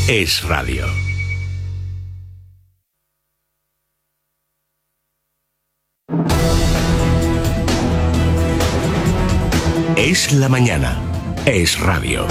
Es radio. Es la mañana. Es radio.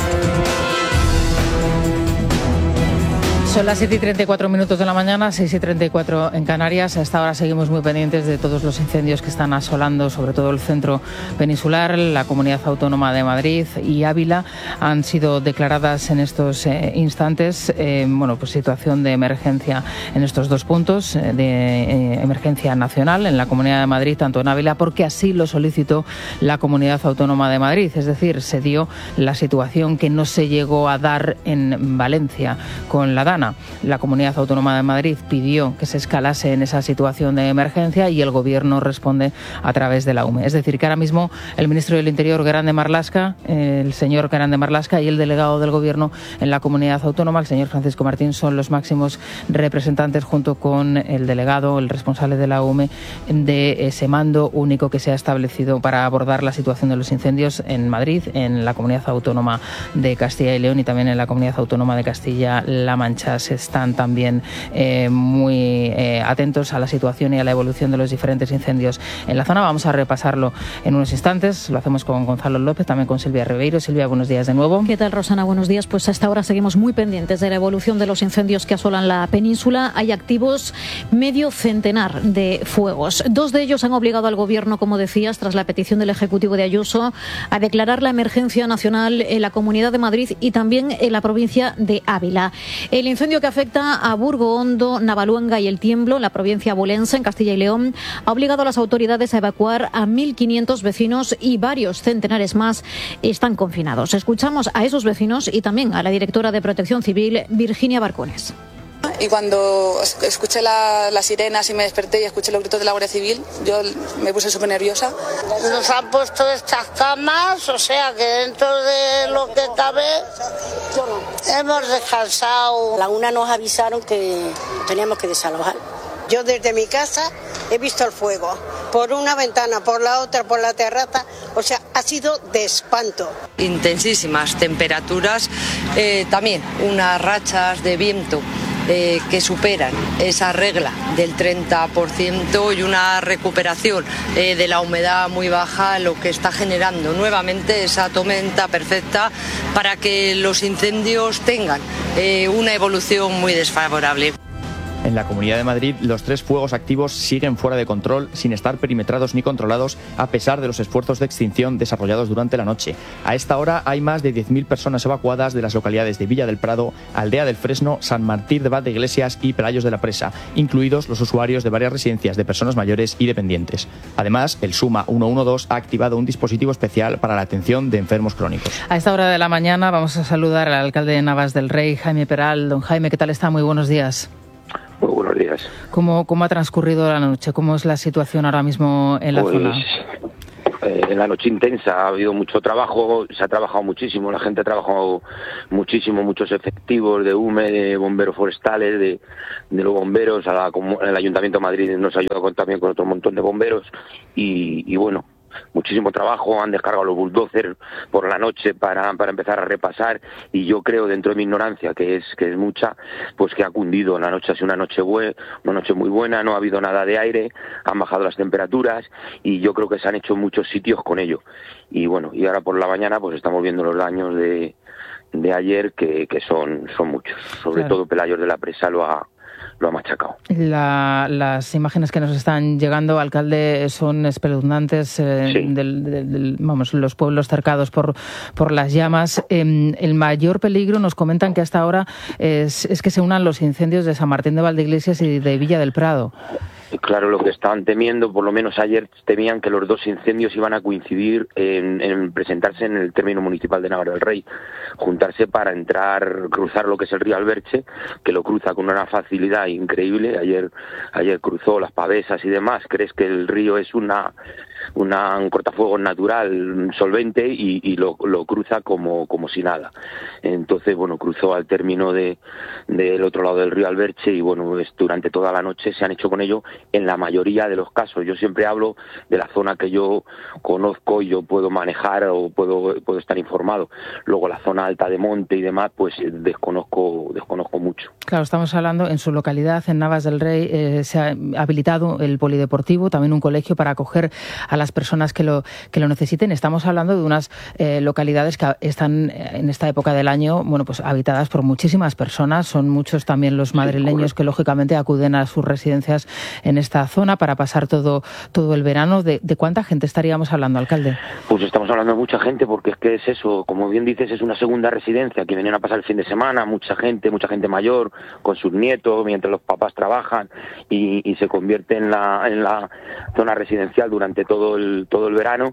Son las 7:34 de la mañana, 6:34 en Canarias. A esta hora seguimos muy pendientes de todos los incendios que están asolando, sobre todo el centro peninsular. La Comunidad Autónoma de Madrid y Ávila han sido declaradas en estos instantes, situación de emergencia en estos dos puntos, de emergencia nacional en la Comunidad de Madrid, tanto en Ávila, porque así lo solicitó la Comunidad Autónoma de Madrid. Es decir, se dio la situación que no se llegó a dar en Valencia con la DANA. La Comunidad Autónoma de Madrid pidió que se escalase en esa situación de emergencia y el Gobierno responde a través de la UME. Es decir, que ahora mismo el ministro del Interior, Grande Marlaska, el señor Grande Marlaska, y el delegado del Gobierno en la Comunidad Autónoma, el señor Francisco Martín, son los máximos representantes, junto con el delegado, el responsable de la UME, de ese mando único que se ha establecido para abordar la situación de los incendios en Madrid, en la Comunidad Autónoma de Castilla y León y también en la Comunidad Autónoma de Castilla-La Mancha. Se están también muy atentos a la situación y a la evolución de los diferentes incendios en la zona. Vamos a repasarlo en unos instantes. Lo hacemos con Gonzalo López, también con Silvia Ribeiro. Silvia, buenos días de nuevo. ¿Qué tal, Rosana? Buenos días. Pues hasta ahora seguimos muy pendientes de la evolución de los incendios que asolan la península. Hay activos medio centenar de fuegos. 2 de ellos han obligado al Gobierno, como decías, tras la petición del Ejecutivo de Ayuso, a declarar la emergencia nacional en la Comunidad de Madrid y también en la provincia de Ávila. El incendio que afecta a Burgo Hondo, Navaluenga y El Tiemblo, en la provincia bolense, en Castilla y León, ha obligado a las autoridades a evacuar a 1.500 vecinos y varios centenares más están confinados. Escuchamos a esos vecinos y también a la directora de Protección Civil, Virginia Barcones. Y cuando escuché las sirenas y me desperté y escuché los gritos de la Guardia Civil, yo me puse súper nerviosa. Nos han puesto estas camas, o sea que dentro de lo que cabe hemos descansado. A la 1 nos avisaron que teníamos que desalojar. Yo desde mi casa he visto el fuego, por una ventana, por la otra, por la terraza, o sea, ha sido de espanto. Intensísimas temperaturas, también unas rachas de viento que superan esa regla del 30% y una recuperación de la humedad muy baja, lo que está generando nuevamente esa tormenta perfecta para que los incendios tengan una evolución muy desfavorable. En la Comunidad de Madrid, los 3 fuegos activos siguen fuera de control, sin estar perimetrados ni controlados, a pesar de los esfuerzos de extinción desarrollados durante la noche. A esta hora hay más de 10.000 personas evacuadas de las localidades de Villa del Prado, Aldea del Fresno, San Martín de Valdeiglesias y Pelayos de la Presa, incluidos los usuarios de varias residencias de personas mayores y dependientes. Además, el SUMA 112 ha activado un dispositivo especial para la atención de enfermos crónicos. A esta hora de la mañana vamos a saludar al alcalde de Navas del Rey, Jaime Peral. Don Jaime, ¿qué tal está? Muy buenos días. Muy buenos días. ¿Cómo ha transcurrido la noche? ¿Cómo es la situación ahora mismo en la zona? En la noche intensa ha habido mucho trabajo, se ha trabajado muchísimo, la gente ha trabajado muchísimo, muchos efectivos de UME, de bomberos forestales, de los bomberos, el Ayuntamiento de Madrid nos ha ayudado también con otro montón de bomberos y bueno, muchísimo trabajo, han descargado los bulldozers por la noche para empezar a repasar y yo creo, dentro de mi ignorancia, que es mucha, pues que ha cundido. La noche ha sido una noche muy buena, no ha habido nada de aire, han bajado las temperaturas y yo creo que se han hecho muchos sitios con ello. Y bueno, y ahora por la mañana pues estamos viendo los daños de ayer que son muchos, sobre todo Pelayos de la Presa lo ha machacado. Las imágenes que nos están llegando, alcalde, son espeluznantes. Sí. Los pueblos cercados por las llamas. El mayor peligro, nos comentan que hasta ahora es que se unan los incendios de San Martín de Valdeiglesias y de Villa del Prado. Claro, lo que estaban temiendo, por lo menos ayer temían que los 2 incendios iban a coincidir en presentarse en el término municipal de Navarra del Rey, juntarse para cruzar lo que es el río Alberche, que lo cruza con una facilidad increíble. Ayer cruzó las Pavesas y demás. ¿Crees que el río es una un cortafuegos natural solvente y lo cruza como si nada. Entonces, bueno, cruzó al término del otro lado del río Alberche y, bueno, durante toda la noche se han hecho con ello en la mayoría de los casos. Yo siempre hablo de la zona que yo conozco y yo puedo manejar o puedo estar informado. Luego la zona alta de monte y demás, pues desconozco mucho. Claro, estamos hablando en su localidad, en Navas del Rey, se ha habilitado el polideportivo, también un colegio para acoger a las personas que lo necesiten. Estamos hablando de unas localidades que están en esta época del año, bueno, pues habitadas por muchísimas personas. Son muchos también los madrileños que lógicamente acuden a sus residencias en esta zona para pasar todo el verano. ¿De cuánta gente estaríamos hablando, alcalde? Pues estamos hablando de mucha gente, porque es que es eso, como bien dices, es una segunda residencia que vienen a pasar el fin de semana, mucha gente mayor con sus nietos mientras los papás trabajan y se convierte en la zona residencial durante todo el verano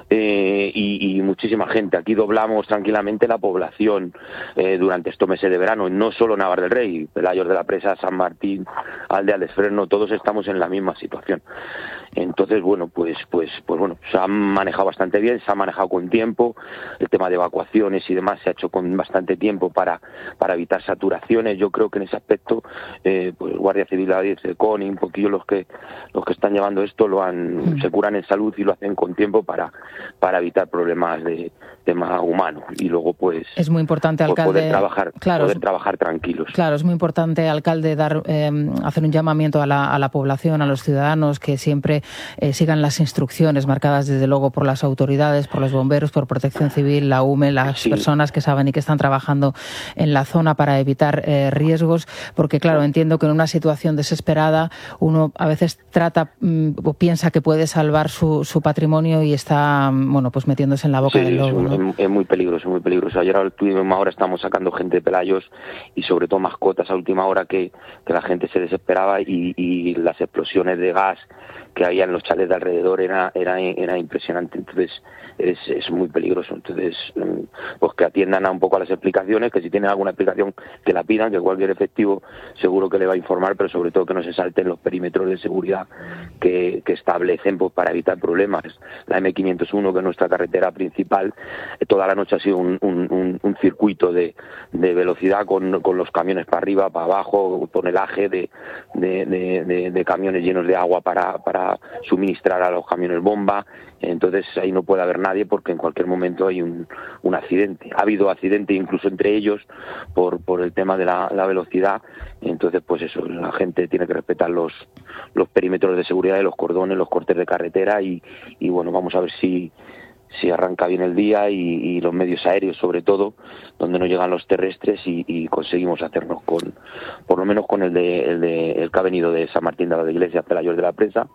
y muchísima gente. Aquí doblamos tranquilamente la población durante estos meses de verano, no solo Navas del Rey, Pelayos de la Presa, San Martín, Aldea del Fresno, todos estamos en la misma situación. Entonces, bueno, pues bueno, se ha manejado bastante bien, se ha manejado con tiempo, el tema de evacuaciones y demás se ha hecho con bastante tiempo para evitar saturaciones. Yo creo que en ese aspecto, pues Guardia Civil, la CONI, un poquillo los que están llevando esto se curan en salud y lo hacen con tiempo para evitar problemas de tema humano. Y luego, pues, es muy importante, alcalde, poder trabajar tranquilos. Claro, es muy importante, alcalde, hacer un llamamiento a la población, a los ciudadanos, que siempre sigan las instrucciones marcadas desde luego por las autoridades, por los bomberos, por Protección Civil, la UME, las personas que saben y que están trabajando en la zona para evitar riesgos, porque claro, entiendo que en una situación desesperada uno a veces trata o piensa que puede salvar su patrimonio y está, bueno, pues metiéndose en la boca del lobo, ¿no? Es muy peligroso, muy peligroso. Ayer ahora estamos sacando gente de Pelayos y sobre todo mascotas a última hora que la gente se desesperaba y las explosiones de gas que había en los chalets de alrededor era impresionante. Entonces es muy peligroso. Entonces, pues que atiendan un poco a las explicaciones, que si tienen alguna explicación que la pidan, que cualquier efectivo seguro que le va a informar, pero sobre todo que no se salten los perímetros de seguridad que establecen, pues, para evitar problemas. La M501, que es nuestra carretera principal, toda la noche ha sido un circuito de velocidad con los camiones para arriba, para abajo, tonelaje de camiones llenos de agua para suministrar a los camiones bomba. Entonces ahí no puede haber nadie porque en cualquier momento hay un accidente. Ha habido accidente incluso entre ellos por el tema de la velocidad. Entonces, pues eso, la gente tiene que respetar los perímetros de seguridad de los cordones, los cortes de carretera y bueno, vamos a ver si arranca bien el día y los medios aéreos, sobre todo, donde no llegan los terrestres y conseguimos hacernos por lo menos con el que ha venido de San Martín de la Iglesia, Pelayos de la Presa,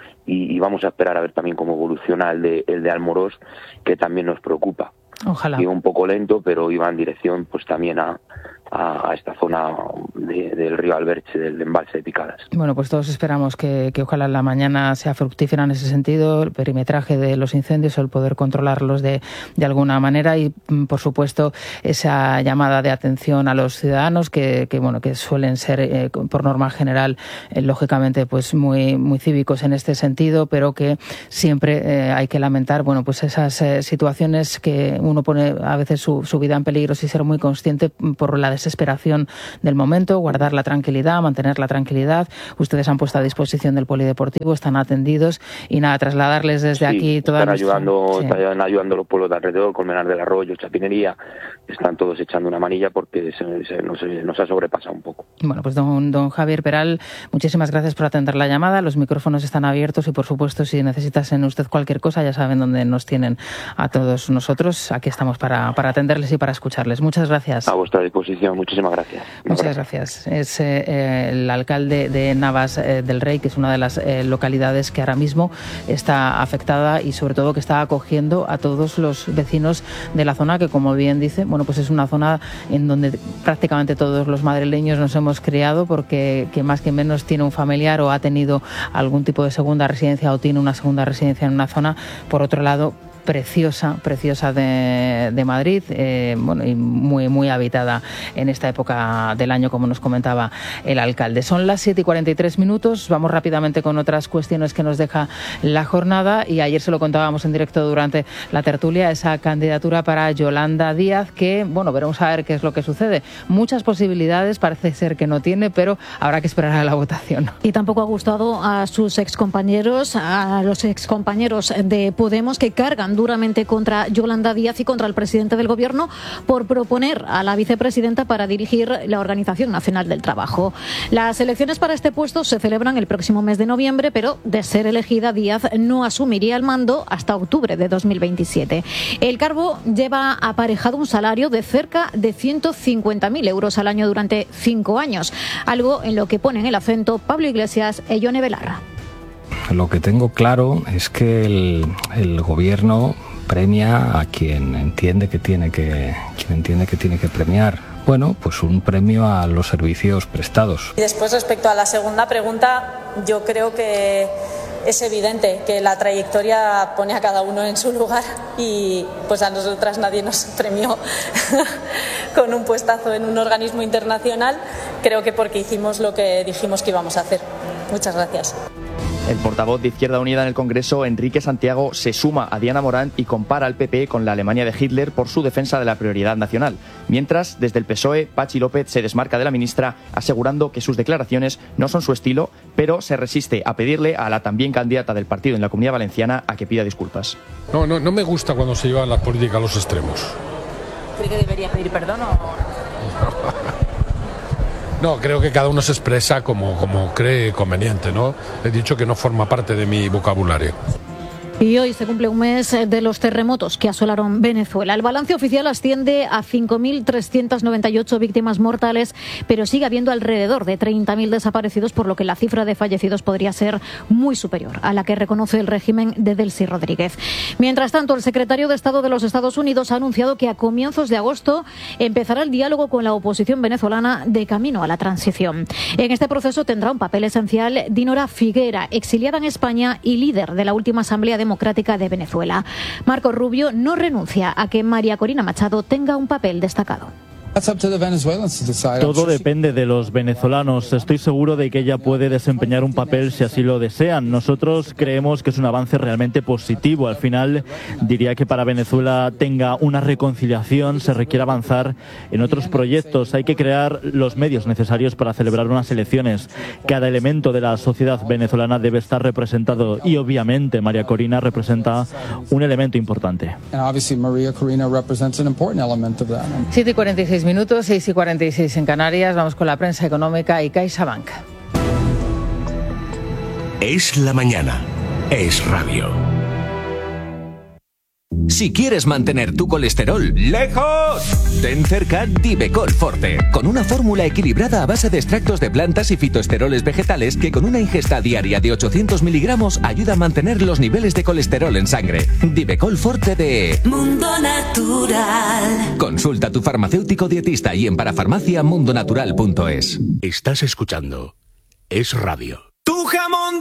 y vamos a esperar a ver también cómo evoluciona el de Almorós, que también nos preocupa. Ojalá. Iba un poco lento, pero iba en dirección pues también a esta zona del río Alberche, del embalse de Picadas. Bueno, pues todos esperamos que ojalá la mañana sea fructífera en ese sentido, el perimetraje de los incendios, el poder controlarlos de alguna manera y, por supuesto, esa llamada de atención a los ciudadanos que suelen ser, por norma general, lógicamente, pues muy cívicos en este sentido, pero que siempre hay que lamentar, bueno, pues esas situaciones que uno pone a veces su vida en peligro sin ser muy consciente por la desesperación del momento, guardar la tranquilidad, mantener la tranquilidad. Ustedes han puesto a disposición del polideportivo, están atendidos y nada, trasladarles desde aquí toda están ayudando los pueblos de alrededor, Colmenar del Arroyo, Chapinería, están todos echando una manilla porque nos ha sobrepasado un poco. Bueno, pues don Javier Peral, muchísimas gracias por atender la llamada, los micrófonos están abiertos y por supuesto si necesitasen usted cualquier cosa ya saben dónde nos tienen a todos nosotros, aquí estamos para atenderles y para escucharles. Muchas gracias. A vuestra disposición, muchísimas gracias. Muchas gracias. Es el alcalde de Navas del Rey, que es una de las localidades que ahora mismo está afectada y sobre todo que está acogiendo a todos los vecinos de la zona que, como bien dice, bueno, pues es una zona en donde prácticamente todos los madrileños nos hemos criado porque que más que menos tiene un familiar o ha tenido algún tipo de segunda residencia o tiene una segunda residencia en una zona. Por otro lado, preciosa de Madrid, bueno, y muy habitada en esta época del año, como nos comentaba el alcalde. Son las 7:43, vamos rápidamente con otras cuestiones que nos deja la jornada, y ayer se lo contábamos en directo durante la tertulia, esa candidatura para Yolanda Díaz, que, bueno, veremos a ver qué es lo que sucede. Muchas posibilidades, parece ser que no tiene, pero habrá que esperar a la votación. Y tampoco ha gustado a sus excompañeros, a los excompañeros de Podemos, que cargan duramente contra Yolanda Díaz y contra el presidente del Gobierno por proponer a la vicepresidenta para dirigir la Organización Nacional del Trabajo. Las elecciones para este puesto se celebran el próximo mes de noviembre, pero de ser elegida, Díaz no asumiría el mando hasta octubre de 2027. El cargo lleva aparejado un salario de cerca de 150.000 euros al año durante 5 años, algo en lo que ponen el acento Pablo Iglesias y Yone Belarra. Lo que tengo claro es que el gobierno premia a quien entiende que tiene que premiar. Bueno, pues un premio a los servicios prestados. Y después, respecto a la segunda pregunta, yo creo que es evidente que la trayectoria pone a cada uno en su lugar, y pues a nosotras nadie nos premió con un puestazo en un organismo internacional, creo que porque hicimos lo que dijimos que íbamos a hacer. Muchas gracias. El portavoz de Izquierda Unida en el Congreso, Enrique Santiago, se suma a Diana Morant y compara al PP con la Alemania de Hitler por su defensa de la prioridad nacional. Mientras, desde el PSOE, Patxi López se desmarca de la ministra, asegurando que sus declaraciones no son su estilo, pero se resiste a pedirle a la también candidata del partido en la Comunidad Valenciana a que pida disculpas. No me gusta cuando se llevan las políticas a los extremos. ¿Cree que debería pedir perdón o...? No, creo que cada uno se expresa como cree conveniente, ¿no? He dicho que no forma parte de mi vocabulario. Y hoy se cumple un mes de los terremotos que asolaron Venezuela. El balance oficial asciende a 5.398 víctimas mortales, pero sigue habiendo alrededor de 30.000 desaparecidos, por lo que la cifra de fallecidos podría ser muy superior a la que reconoce el régimen de Delcy Rodríguez. Mientras tanto, el secretario de Estado de los Estados Unidos ha anunciado que a comienzos de agosto empezará el diálogo con la oposición venezolana de camino a la transición. En este proceso tendrá un papel esencial Dinora Figuera, exiliada en España y líder de la última Asamblea Democrática de Venezuela. Marco Rubio no renuncia a que María Corina Machado tenga un papel destacado. Todo depende de los venezolanos. Estoy seguro de que ella puede desempeñar un papel si así lo desean. Nosotros creemos que es un avance realmente positivo. Al final, diría que para Venezuela tenga una reconciliación se requiere avanzar en otros proyectos. Hay que crear los medios necesarios para celebrar unas elecciones. Cada elemento de la sociedad venezolana debe estar representado y obviamente María Corina representa un elemento importante. 7:46, 6:46 en Canarias. Vamos con la prensa económica y CaixaBank. Es la mañana. Es radio. Si quieres mantener tu colesterol lejos, ten cerca Divecol Forte, con una fórmula equilibrada a base de extractos de plantas y fitoesteroles vegetales que con una ingesta diaria de 800 miligramos ayuda a mantener los niveles de colesterol en sangre. Divecol Forte de Mundo Natural. Consulta a tu farmacéutico dietista y en parafarmacia mundonatural.es. Estás escuchando Es Radio. Tu jamón